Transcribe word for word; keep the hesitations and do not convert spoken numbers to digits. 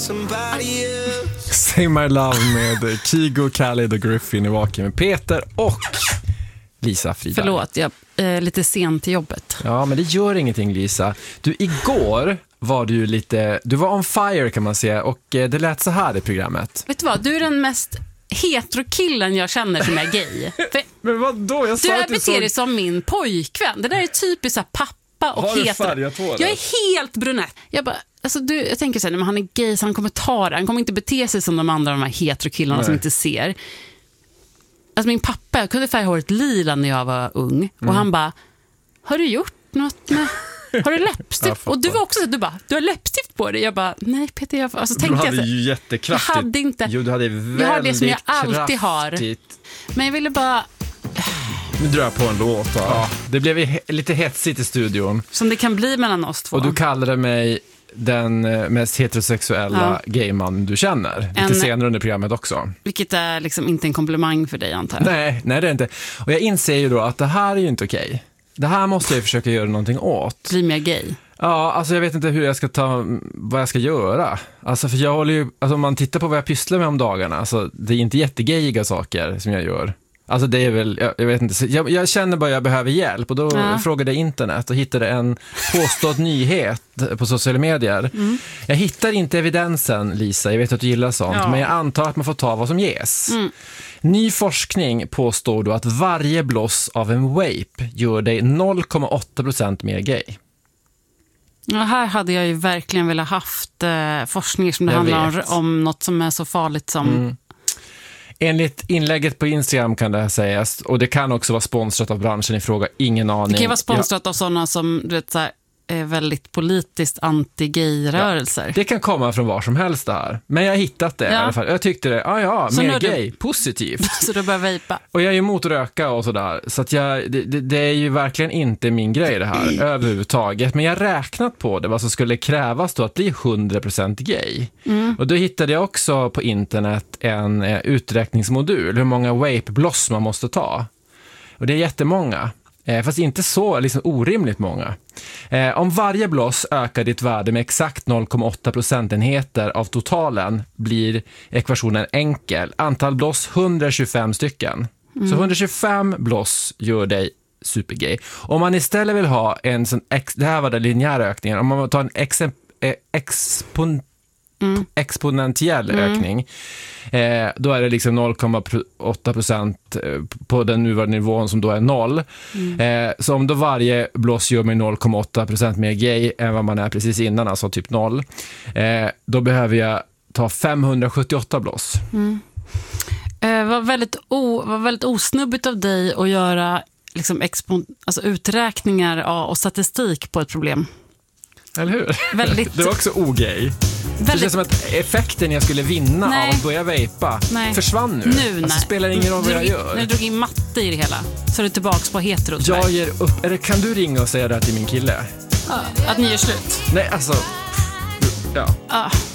Say My Love med Kygo, Khalid och Griffin i Vaken med Peter och Lisa Friberg. Förlåt, jag är lite sen till jobbet. Ja, men det gör ingenting, Lisa. Du, igår var du lite, du var on fire kan man säga, och det lät så här i programmet. Vet du vad, du är den mest heterokillen jag känner som är gay. För men vad då? Jag sa du att beter du såg... dig som min pojkvän. Det där är typiskt så här pappa och har du hetero. färgat hår? Jag är helt brunett. Jag bara, alltså du, jag tänker så här, men han är gay så han kommer ta det. Han kommer inte bete sig som de andra de här heterokillarna Nej. Som inte ser. Alltså min pappa, jag kunde färga håret lila när jag var ung. Och mm. han bara, har du gjort något med... Har du läppstift? Och du var också så, du bara, du har läppstift på dig. Jag bara, nej Peter, jag alltså, du hade jag, ju jättekraftigt. Jag hade inte. Jo, du hade väldigt jag har det som jag alltid kraftigt. Har. Men jag ville bara... Nu drar jag på en låt. Ja. Det blev he- lite hetsigt i studion. Som det kan bli mellan oss två. Och du kallade mig den mest heterosexuella ja. gayman du känner. Lite en, senare under programmet också. Vilket är liksom inte en komplimang för dig, antar jag. Nej, nej det är inte. Och jag inser ju då att det här är ju inte okej. Det här måste jag försöka göra någonting åt. Bli mer gay. Ja, alltså jag vet inte hur jag ska ta, vad jag ska göra. Alltså för jag håller ju, alltså om man tittar på vad jag pysslar med om dagarna, alltså det är inte jättegayiga saker som jag gör. Alltså det är väl, jag, jag vet inte, jag, jag känner bara att jag behöver hjälp och då ja. frågade jag internet och hittade en påstådd nyhet på sociala medier. Mm. Jag hittar inte evidensen, Lisa, jag vet att du gillar sånt, ja. men jag antar att man får ta vad som ges. Mm. Ny forskning påstår då att varje bloss av en vape gör dig noll komma åtta procent mer gay. Ja, här hade jag ju verkligen velat haft eh, forskning som det jag handlar vet. om något som är så farligt som... Mm. Enligt inlägget på Instagram kan det här sägas, och det kan också vara sponsrat av branschen i fråga, ingen aning. Det kan vara sponsrat ja. av sådana som du vet, så här, är väldigt politiskt anti-gay-rörelser. Ja, det kan komma från var som helst det här. Men jag har hittat det ja. i alla fall. Jag tyckte det, ja ja, så mer gay, du... positivt. Så du börjar vejpa. Och jag är emot röka och sådär. Så att jag, det, det, det är ju verkligen inte min grej det här mm. överhuvudtaget. Men jag har räknat på det, vad som skulle krävas då att bli hundra procent gay. Mm. Och då hittade jag också på internet en eh, uträkningsmodul. Hur många vape-bloss man måste ta. Och det är jättemånga. Eh, fast inte så liksom orimligt många. Eh, om varje bloss ökar ditt värde med exakt noll komma åtta procentenheter av totalen blir ekvationen enkel. Antal bloss hundratjugofem stycken. Mm. Så hundratjugofem bloss gör dig supergay. Om man istället vill ha en sån, ex, det här var den linjära ökningen, om man tar en exem, eh, expon, Mm. exponentiell mm. ökning eh, då är det liksom noll komma åtta procent på den nuvarande nivån som då är noll. Mm. Eh, så om då varje bloss gör mig noll komma åtta procent mer gay än vad man är precis innan, alltså typ noll, eh, då behöver jag ta femhundrasjuttioåtta bloss. Mm. Eh, var väldigt o, var väldigt osnubbigt av dig att göra liksom expon, alltså uträkningar och statistik på ett problem. Eller hur? Väldigt... Det var också ogay. Väldigt... Det känns som att effekten jag skulle vinna nej. av att börja vejpa försvann nu. Nu alltså, spelar ingen roll vad jag gör. När du drog in matte i det hela så är du tillbaks på hetero. Jag ger upp. Eller kan du ringa och säga det här till min kille? Ja, att ni gör slut? Nej, alltså... Ja. Ja.